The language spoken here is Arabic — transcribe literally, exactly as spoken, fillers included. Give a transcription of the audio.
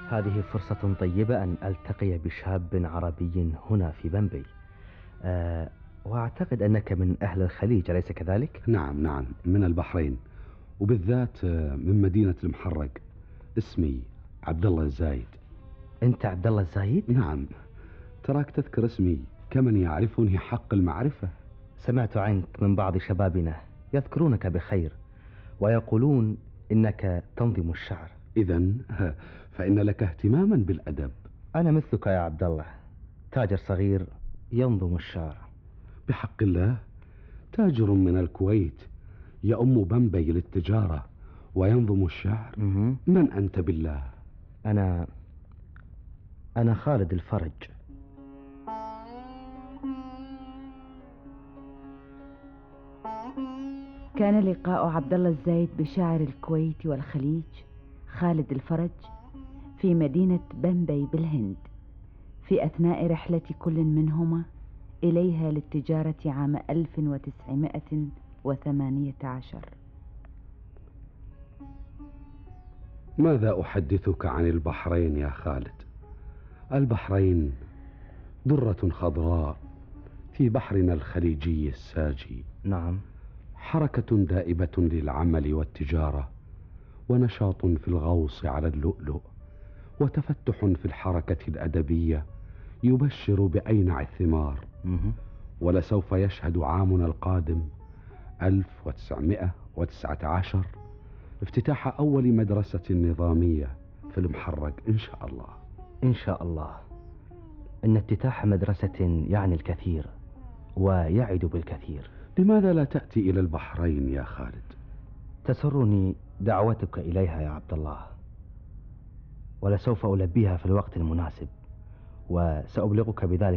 هذه فرصة طيبة أن ألتقي بشاب عربي هنا في بمبي. أه وأعتقد أنك من أهل الخليج، أليس كذلك؟ نعم نعم، من البحرين، وبالذات من مدينة المحرق. اسمي عبد الله الزايد. أنت عبد الله الزايد؟ نعم، تراك تذكر اسمي كمن يعرفني حق المعرفة. سمعت عنك من بعض شبابنا يذكرونك بخير ويقولون إنك تنظم الشعر. إذن فإن لك اهتماما بالأدب. أنا مثلك يا عبد الله، تاجر صغير ينظم الشعر. بحق الله، تاجر من الكويت يأم بمبي للتجارة وينظم الشعر. م- من أنت بالله؟ أنا أنا خالد الفرج. كان لقاء عبد الله الزايد بشاعر الكويت والخليج خالد الفرج في مدينة بمبي بالهند في أثناء رحلة كل منهما إليها للتجارة عام ألف وتسعمائة وثمانية عشر. ماذا أحدثك عن البحرين يا خالد؟ البحرين درة خضراء في بحرنا الخليجي الساجي. نعم. حركة دائبة للعمل والتجارة، ونشاط في الغوص على اللؤلؤ، وتفتح في الحركة الأدبية يبشر بأينع الثمار. م- ولسوف يشهد عامنا القادم ألف وتسعمائة وتسعة عشر افتتاح أول مدرسة نظامية في المحرق إن شاء الله. إن شاء الله. إن افتتاح مدرسة يعني الكثير ويعد بالكثير. لماذا لا تأتي إلى البحرين يا خالد؟ تسرني دعوتك إليها يا عبد الله، ولسوف ألبيها في الوقت المناسب، وسأبلغك بذلك